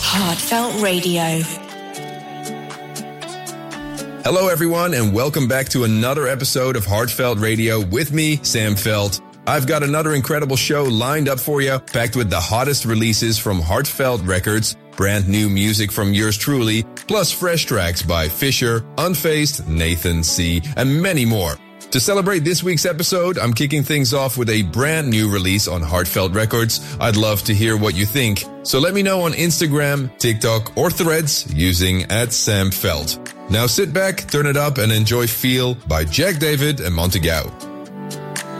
Heartfelt Radio. Hello everyone and welcome back to another episode of Heartfelt Radio with me, Sam Felt. I've got another incredible show lined up for you, packed with the hottest releases from Heartfelt Records, brand new music from yours truly, plus fresh tracks by Fisher, Unfazed, Nathan C, and many more. To celebrate this week's episode, I'm kicking things off with a brand new release on Heartfelt Records. I'd love to hear what you think. So let me know on Instagram, TikTok, or Threads using @SamFelt. Now sit back, turn it up, and enjoy Feel by Jack David and Montegao.